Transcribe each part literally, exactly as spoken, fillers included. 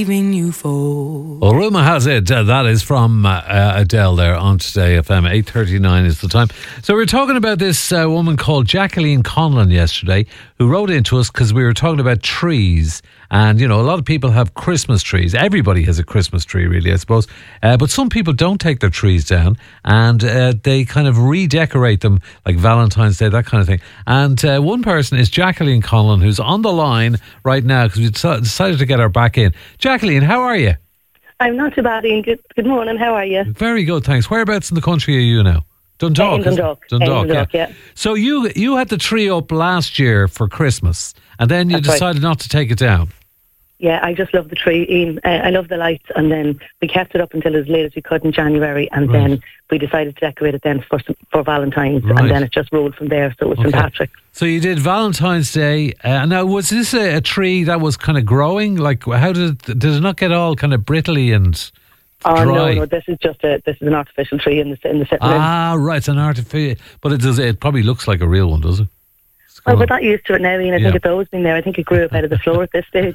You for. Well, rumour has it uh, that is from uh, Adele there on Today F M. eight thirty-nine is the time. So we were talking about this uh, woman called Jacqueline Conlon yesterday, who wrote into us because we were talking about trees. And, you know, a lot of people have Christmas trees. Everybody has a Christmas tree, really, I suppose. Uh, but some people don't take their trees down and uh, they kind of redecorate them, like Valentine's Day, that kind of thing. And uh, one person is Jacqueline Conlon, who's on the line right now because we decided to get her back in. Jacqueline, how are you? I'm not too bad, Ian. Good, good morning. How are you? Very good, thanks. Whereabouts in the country are you now? Dundalk. In Dundalk. Dundalk, Dundalk, yeah. yeah. So you you had the tree up last year for Christmas, and then you That's decided right. not to take it down. Yeah, I just love the tree, Ian. Uh, I love the lights, and then we kept it up until as late as we could in January, and Right. then we decided to decorate it then for for Valentine's, Right. and then it just rolled from there. So it was Okay. Saint Patrick's. So you did Valentine's Day. Uh, now, was this a, a tree that was kind of growing? Like, how did it, did it not get all kind of brittly and Oh dry? no, no, this is just a this is an artificial tree in the in the sitting room. Ah, right, it's an artificial, but it does. It probably looks like a real one, does it? It's Well, cool. we're not used to it now, Ian. I Yeah. think it's always been there. I think it grew up out of the floor at this stage.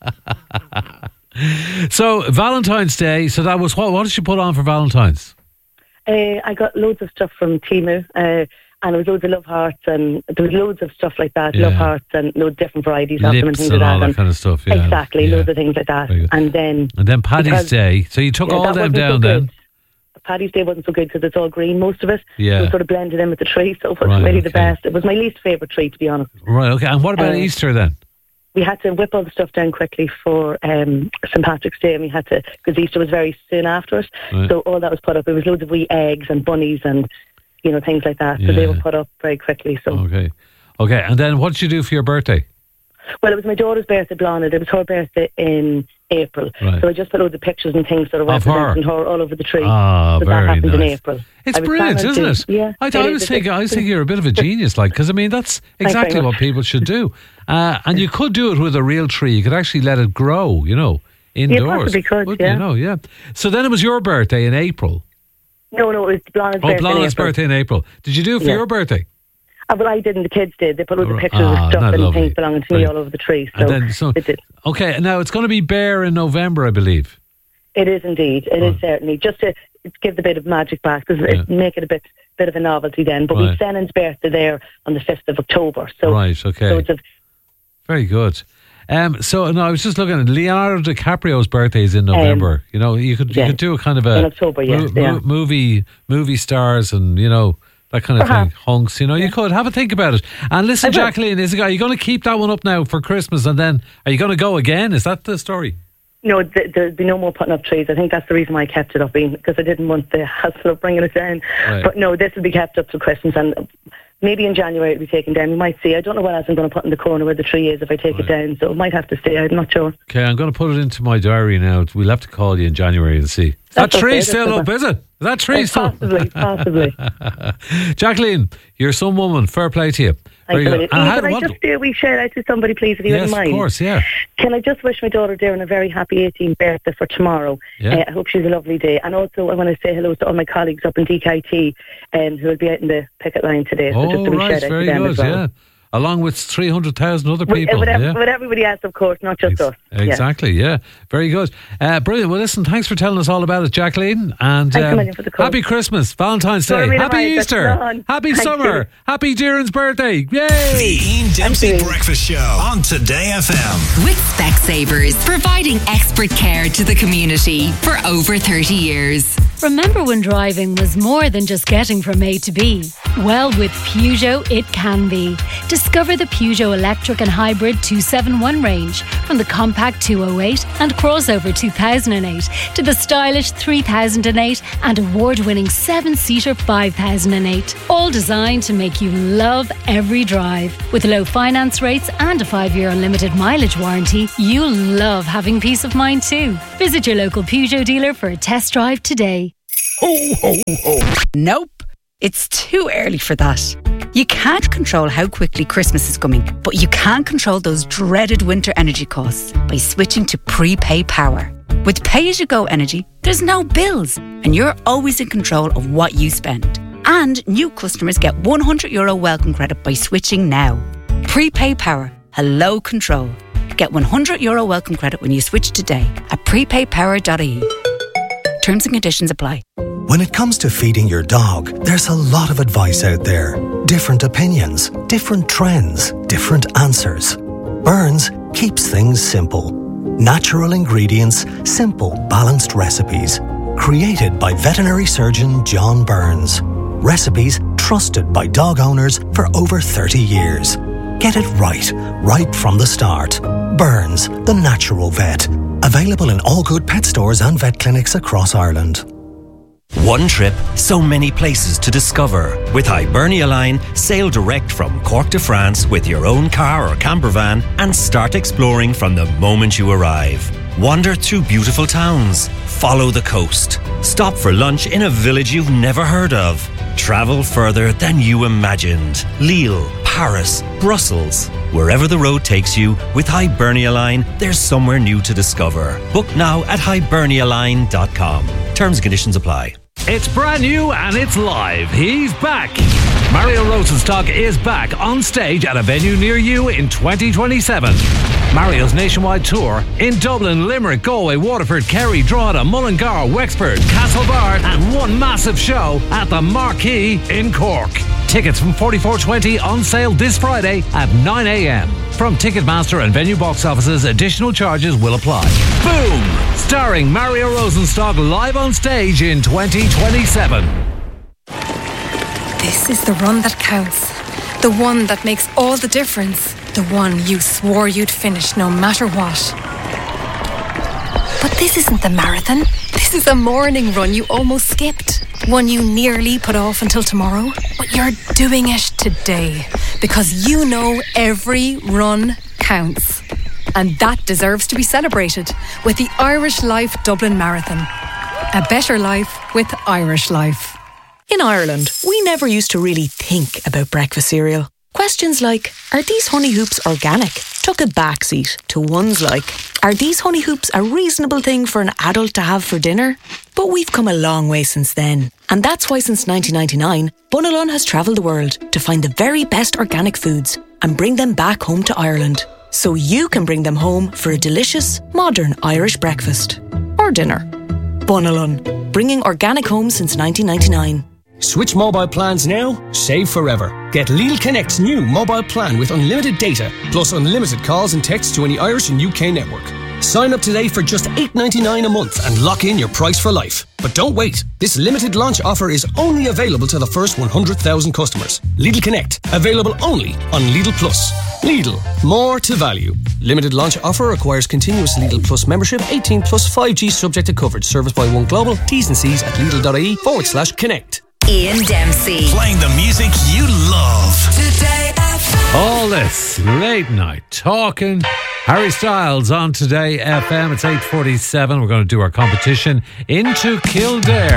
So Valentine's Day. So that was what? What did you put on for Valentine's? Uh, I got loads of stuff from Temu, uh, and there was loads of love hearts, and there was loads of stuff like that, Yeah. love hearts, and loads of different varieties of them and Lips things and like all that. that kind of stuff. Yeah. Exactly, Yeah. loads of things like that. Very good. And then And then Paddy's because- Day. So you took yeah, all that them wasn't down so then. good. Paddy's Day wasn't so good because it's all green, most of it. Yeah. It was sort of blended in with the tree, so it wasn't Right, really the okay. best. It was my least favourite tree, to be honest. Right. Okay. And what about Uh, Easter then? We had to whip all the stuff down quickly for um, Saint Patrick's Day, and we had to, because Easter was very soon after it. Right. So all that was put up. It was loads of wee eggs and bunnies and, you know, things like that. So Yeah. they were put up very quickly. So Okay. Okay. And then what did you do for your birthday? Well, it was my daughter's birthday, Blonde. It was her birthday in April. Right. So I just put loads of pictures and things that are Of her? representing her all over the tree. Ah, so very that happened in nice. April. It's I was brilliant, planning isn't to- it? Yeah. I, it I is. was It's thinking, I was a- thinking you're a bit of a genius, like, because I mean that's very exactly what much. people should do. Uh, and you could do it with a real tree. You could actually let it grow, you know, indoors. possibly could, Wouldn't yeah. You know, yeah. So then it was your birthday in April. No, no, it was Blonde's Oh, birthday. in Blonde's April. birthday in April. Did you do it for Yeah. your birthday? Uh, well, I didn't. The kids did. They put loads Oh, of pictures ah, of stuff not and lovely. things belonging to me Right. all over the tree. So, And then, so they did. okay. Now it's going to be bare in November, I believe. It is indeed. It is Right. certainly. Just to give the bit of magic back, because Yeah. it make it a bit bit of a novelty then. But Right. we've Sennon's birthday there on the fifth of October. So Right. Okay. loads of Very good. Um, so no, I was just looking at Leonardo DiCaprio's birthday is in November. you know, you could you yeah. could do a kind of a In October, yes, yeah. movie movie stars and you know that kind of Perhaps. thing. Hunks, you know, you could have a think about it. And listen, I will. Jacqueline, is are you going to keep that one up now for Christmas? And then are you going to go again? Is that the story? No, th- there'd be no more putting up trees. I think that's the reason why I kept it up, Ian, because I didn't want the hassle of bringing it down. Right. But no, this will be kept up till Christmas, and maybe in January it'll be taken down. We might see. I don't know what else I'm going to put in the corner where the tree is if I take it Right. down, so it might have to stay. I'm not sure. Okay, I'm going to put it into my diary now. We'll have to call you in January and see. Is that That's tree okay, still that's up? Is it? Is that tree Uh, still? possibly, possibly. Jacqueline, you're some woman. Fair play to you. Very Thanks a good. million. And Ian, how- can I what- just do a wee shout out to somebody, please, if you yes, wouldn't mind? of course, yeah. Can I just wish my daughter Darren a very happy eighteenth birthday for tomorrow? Yeah. Uh, I hope she's a lovely day. And also I want to say hello to all my colleagues up in D K I T um, who will be out in the picket line today. So just Oh, a wee right, shout out very to them good, as well. yeah. Along with three hundred thousand other With, people. with, ev- yeah. with everybody else, of course, not just Ex- us. Yeah. Exactly, yeah. Very good. Uh, brilliant. Well, listen, thanks for telling us all about it, Jacqueline. And Thanks a um, million for the call. happy Christmas, Valentine's Sorry, Day, million happy mind, that's Easter, on. happy Thank summer, you. happy Darren's birthday. The Yay! Ian Dempsey Thank you. Breakfast Show on Today F M. With Specsavers, providing expert care to the community for over thirty years. Remember when driving was more than just getting from A to B? Well, with Peugeot, it can be. Discover the Peugeot electric and hybrid two seventy-one range, from the compact two oh eight and crossover two thousand eight to the stylish three thousand eight and award-winning seven-seater five thousand eight. All designed to make you love every drive. With low finance rates and a five-year unlimited mileage warranty, you'll love having peace of mind too. Visit your local Peugeot dealer for a test drive today. Nope, it's too early for that. You can't control how quickly Christmas is coming, but you can control those dreaded winter energy costs by switching to prepay power. With pay-as-you-go energy, there's no bills, and you're always in control of what you spend. And new customers get one hundred euro welcome credit by switching now. Prepay power. Hello control. Get one hundred euro welcome credit when you switch today at prepay power dot I E. Terms and conditions apply. When it comes to feeding your dog, there's a lot of advice out there. Different opinions, different trends, different answers. Burns keeps things simple. Natural ingredients, simple, balanced recipes. Created by veterinary surgeon John Burns. Recipes trusted by dog owners for over thirty years. Get it right, right from the start. Burns, the natural vet. Available in all good pet stores and vet clinics across Ireland. One trip, so many places to discover. With Hibernia Line, sail direct from Cork to France with your own car or camper van and start exploring from the moment you arrive. Wander through beautiful towns. Follow the coast. Stop for lunch in a village you've never heard of. Travel further than you imagined. Lille, Paris, Brussels. Wherever the road takes you, with Hibernia Line, there's somewhere new to discover. Book now at hibernia line dot com. Terms and conditions apply. It's brand new and it's live. He's back. Mario Rosenstock is back on stage at a venue near you in twenty twenty-seven. Mario's nationwide tour in Dublin, Limerick, Galway, Waterford, Kerry, Drogheda, Mullingar, Wexford, Castlebar, and one massive show at the Marquee in Cork. Tickets from forty-four twenty on sale this Friday at nine a.m. From Ticketmaster and venue box offices, additional charges will apply. Boom! Starring Mario Rosenstock live on stage in twenty twenty-seven. This is the run that counts. The one that makes all the difference. The one you swore you'd finish no matter what. But this isn't the marathon. This is a morning run you almost skipped. One you nearly put off until tomorrow. But you're doing it today. Because you know every run counts. And that deserves to be celebrated with the Irish Life Dublin Marathon. A better life with Irish Life. In Ireland, we never used to really think about breakfast cereal. Questions like, are these honey hoops organic? Took a backseat to ones like, are these honey hoops a reasonable thing for an adult to have for dinner? But we've come a long way since then. And that's why since nineteen ninety-nine, Bunalon has travelled the world to find the very best organic foods and bring them back home to Ireland. So you can bring them home for a delicious, modern Irish breakfast. Or dinner. Bunalon, bringing organic home since nineteen ninety-nine. Switch mobile plans now, save forever. Get Lidl Connect's new mobile plan with unlimited data, plus unlimited calls and texts to any Irish and U K network. Sign up today for just eight ninety-nine a month and lock in your price for life. But don't wait. This limited launch offer is only available to the first one hundred thousand customers. Lidl Connect, available only on Lidl Plus. Lidl, more to value. Limited launch offer requires continuous Lidl Plus membership, eighteen plus five G subject to coverage. Service by One Global. T's and C's at Lidl.ie forward slash connect. Ian Dempsey. Playing the music you love. Today F M. All this late night talking. Harry Styles on Today F M. It's eight forty-seven. We're going to do our competition into Kildare.